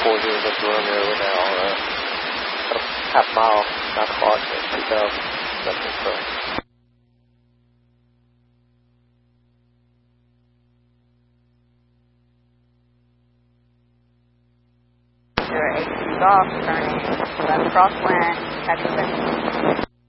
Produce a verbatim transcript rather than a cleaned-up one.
four zero Victor Romeo now, uh, half mile, nine o'clock at two thousand, that's correct. Your eight off, turning left crosswind, heavy wind.